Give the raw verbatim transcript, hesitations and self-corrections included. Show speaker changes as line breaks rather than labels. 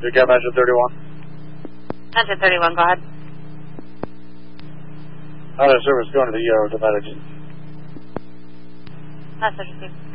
You got engine thirty-one?
Engine thirty-one, go ahead.
Out of service going to the E R with the medics.
Message received.